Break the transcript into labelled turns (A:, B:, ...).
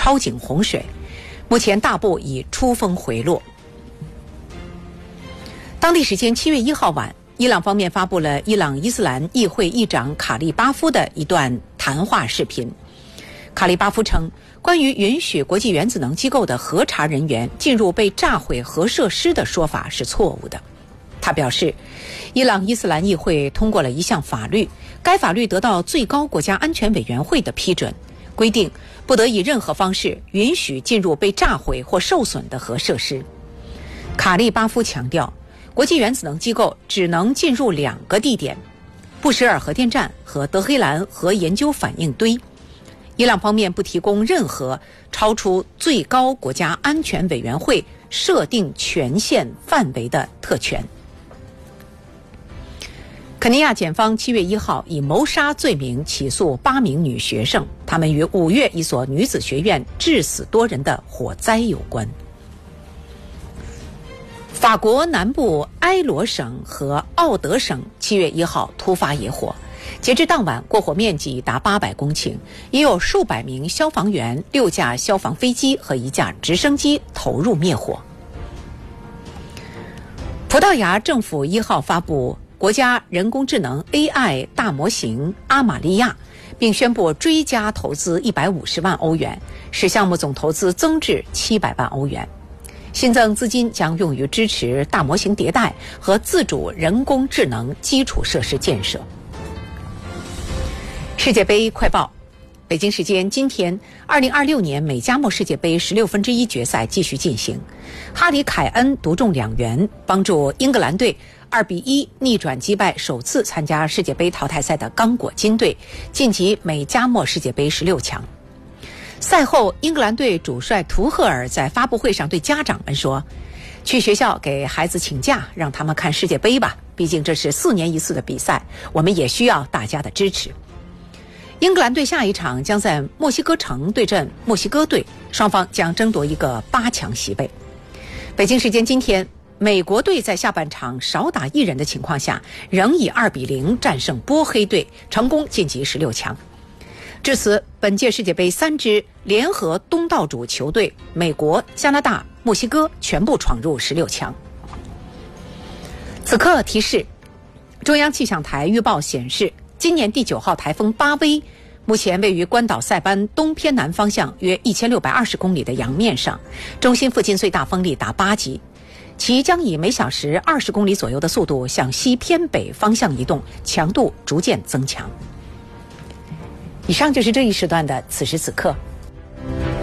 A: 超警洪水，目前大部已出风回落。当地时间7月1号晚，伊朗方面发布了伊朗伊斯兰议会议长卡利巴夫的一段谈话视频。卡利巴夫称，关于允许国际原子能机构的核查人员进入被炸毁核设施的说法是错误的。他表示，伊朗伊斯兰议会通过了一项法律，该法律得到最高国家安全委员会的批准，规定不得以任何方式允许进入被炸毁或受损的核设施。卡利巴夫强调，国际原子能机构只能进入2个地点：布什尔核电站和德黑兰核研究反应堆。伊朗方面不提供任何超出最高国家安全委员会设定权限范围的特权。肯尼亚检方7月1号以谋杀罪名起诉8名女学生，她们与5月一所女子学院致死多人的火灾有关。法国南部埃罗省和奥德省7月1号突发野火，截至当晚，过火面积达800公顷，已有数百名消防员、6架消防飞机和1架直升机投入灭火。葡萄牙政府1号发布国家人工智能 AI 大模型阿玛利亚，并宣布追加投资150万欧元，使项目总投资增至700万欧元。新增资金将用于支持大模型迭代和自主人工智能基础设施建设。世界杯快报，北京时间今天，2026年美加墨世界杯1/16决赛继续进行。哈里凯恩独中2元，帮助英格兰队2-1逆转击败首次参加世界杯淘汰赛的刚果金队，晋级美加墨世界杯16强。赛后，英格兰队主帅图赫尔在发布会上对家长们说：“去学校给孩子请假，让他们看世界杯吧，毕竟这是4年一次的比赛，我们也需要大家的支持。”英格兰队下一场将在墨西哥城对阵墨西哥队，双方将争夺一个8强席位。北京时间今天，美国队在下半场少打1人的情况下，仍以2-0战胜波黑队，成功晋级16强。至此，本届世界杯3支联合东道主球队美国、加拿大、墨西哥全部闯入16强。此刻提示，中央气象台预报显示，今年第9号台风巴威目前位于关岛塞班东偏南方向约1620公里的洋面上，中心附近最大风力达8级，其将以每小时20公里左右的速度向西偏北方向移动，强度逐渐增强。以上就是这一时段的此时此刻。